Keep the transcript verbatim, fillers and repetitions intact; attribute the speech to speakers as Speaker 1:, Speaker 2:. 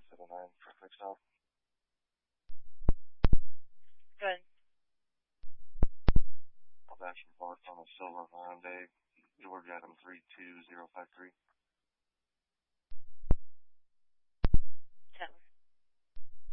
Speaker 1: seven nine for fix now.
Speaker 2: Good.
Speaker 1: Action parts on a silver Hyundai, Georgia item three two zero five three.